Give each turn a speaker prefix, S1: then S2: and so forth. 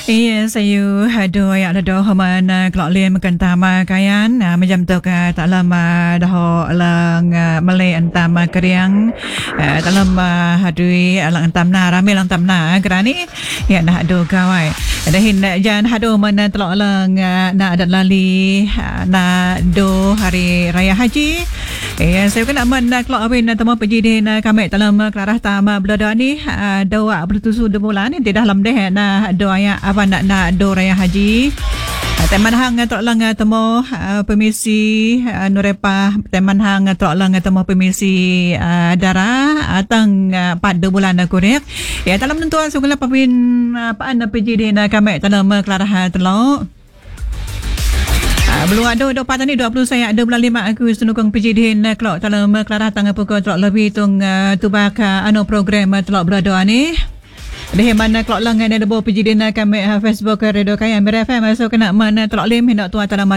S1: Iya, saya ada yang ada mana kelak lian makan tama kayan macam tu ka tak lama dah lang malay antam keriang tak lama hadui lang antam na ramai lang antam na kerani ya nah ada kawai ada hin jan hadu mana telok lang na ada lali na do hari raya haji. Saya kena mana kelak awin tama pergi na kami dalam kelarah tama belada ni doa bertusu de bulan ni tidak dalam deh na doa apa nak do raya haji. Teman hang tok lang temo permisi Nurepa teman hang tok lang temo permisi dara atang pada bulan kurek. Ya dalam tentuan segala pepin paan pergi na kami dalam kelarah telok. Belum ada dapat ni 20 saya ada bulan 5 aku senukang PJD kelok dalam kelarah tangga pukul telok lebih tung tubak program telok berada ni. Deh mana kelok lang ada bo PJD kami Facebook Radio Kayan BRFM so kena mana telok lim hendak tua dalam